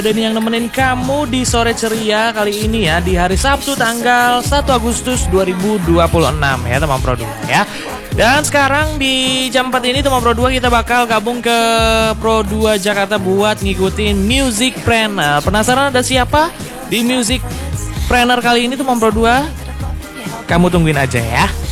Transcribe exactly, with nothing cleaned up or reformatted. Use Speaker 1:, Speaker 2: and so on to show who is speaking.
Speaker 1: Dan yang nemenin kamu di sore ceria kali ini ya, di hari Sabtu tanggal satu Agustus dua ribu dua puluh enam ya teman Pro dua ya. Dan sekarang di jam empat ini teman Pro dua kita bakal gabung ke Pro dua Jakarta buat ngikutin Music Planner. Penasaran ada siapa di Music Planner kali ini teman Pro dua? Kamu tungguin aja ya.